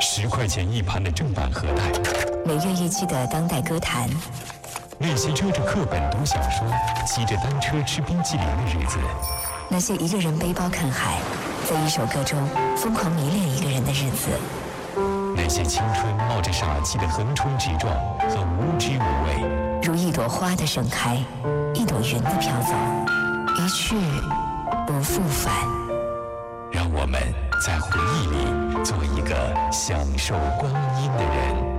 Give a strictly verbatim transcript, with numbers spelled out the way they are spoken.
十块钱一盘的正版盒带， 每月一期的当代歌坛， 那些遮着课本读小说、骑着单车吃冰淇淋的日子， 那些一个人背包看海，在一首歌中疯狂迷恋一个人的日子， 那些青春冒着傻气的横冲直撞和无知无畏， 如一朵花的盛开，一朵云的飘走，一去不复返。 让我们在回忆里做一个享受光阴的人。